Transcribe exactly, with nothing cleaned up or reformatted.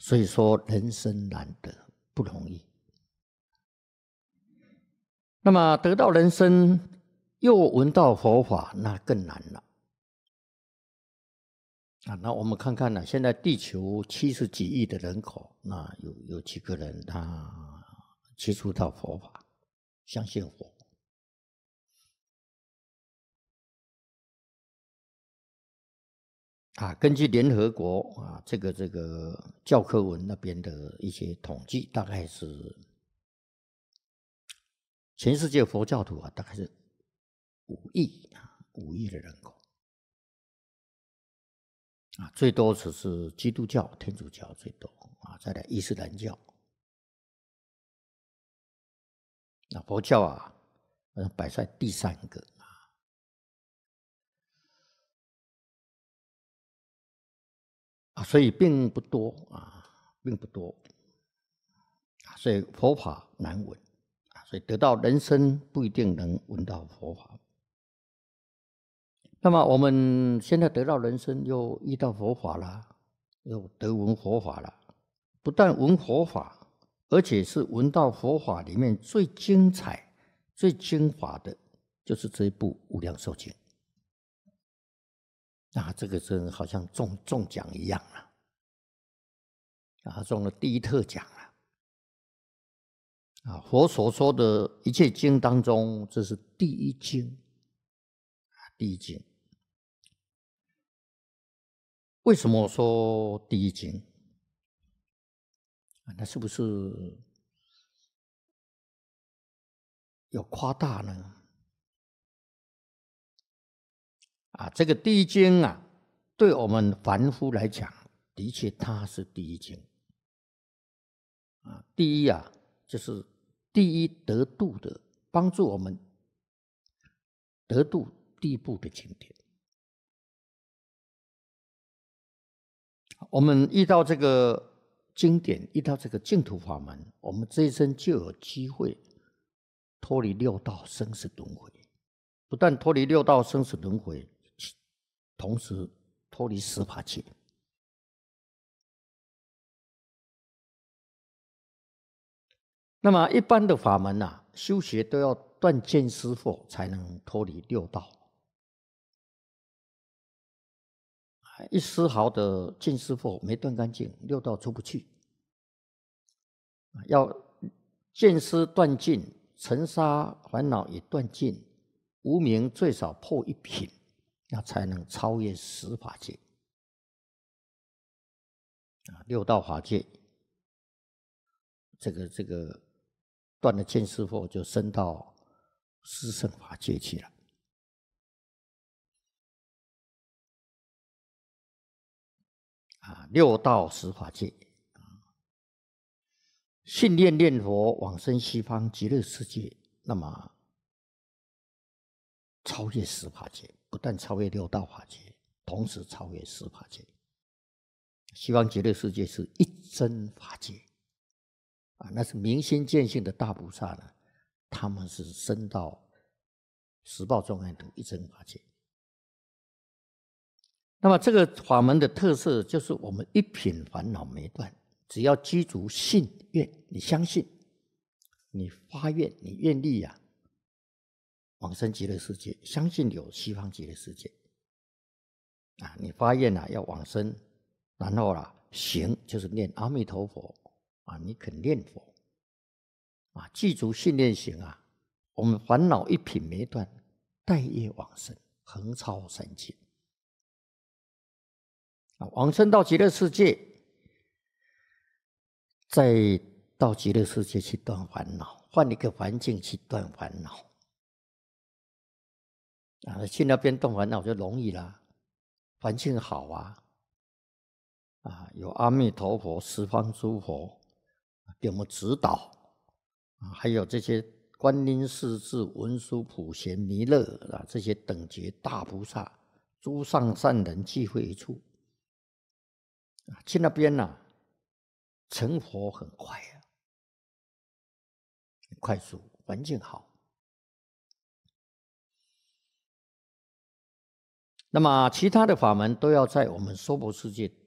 所以说人生难得，不容易。那么得到人生又闻到佛法，那更难了。啊，那我们看看呢，现在地球七十几亿的人口，那有有几个人他接触到佛法，相信佛？啊，根据联合国啊，这个这个教科文那边的一些统计，大概是全世界佛教徒啊，大概是五亿啊，五亿的人口啊，最多只是基督教、天主教最多啊，再来伊斯兰教。那佛教啊，呃，摆在第三个啊，所以并不多啊，并不多啊，所以佛法难闻啊，所以得到人生不一定能闻到佛法。那么我们现在得到人生，又遇到佛法了，又得闻佛法了，不但闻佛法，而且是闻到佛法里面最精彩、最精华的，就是这一部《无量寿经》。啊，这个真好像中中奖一样啊！啊，中了第一特奖了！啊，佛所说的一切经当中，这是第一经，啊，第一经。为什么说第一经？啊，那是不是有夸大呢？啊，这个第一经啊，对我们凡夫来讲，的确它是第一经。啊，第一啊，就是第一得度的，帮助我们得度第一步的经典。我们遇到这个经典，遇到这个净土法门，我们这一生就有机会脱离六道生死轮回。不但脱离六道生死轮回，同时脱离十法界。那么一般的法门啊，修学都要断见思惑，才能脱离六道。一丝毫的见思惑没断干净，六道出不去。要见思断尽，尘沙烦恼也断尽，无明最少破一品，那才能超越十法界。啊，六道法界，这个这个断了见思惑，就升到四圣法界去了。啊，六道十法界，信念念佛往生西方极乐世界，那么超越十法界，不但超越六道法界，同时超越十法界。西方极乐世界是一真法界啊，那是明心见性的大菩萨呢，他们是升到十报众生土一真法界。那么这个法门的特色就是我们一品烦恼没断，只要积足信愿，你相信，你发愿，你愿力啊，往生极乐世界，相信有西方极乐世界啊，你发愿啊要往生，然后啊行就是念阿弥陀佛啊，你肯念佛啊，记足信念行啊，我们烦恼一品没断，待业往生，横超三界。往生到极乐世界，再到极乐世界去断烦恼，换一个环境去断烦恼啊！去那边断烦恼就容易了，环境好啊，啊，有阿弥陀佛、十方诸佛给我们指导啊，还有这些观音、势至、文殊、普贤、弥勒啊，这些等觉大菩萨、诸上善人聚会一处。去那边呢、啊，成佛很快啊，很快速，环境好。那么其他的法门都要在我们娑婆世界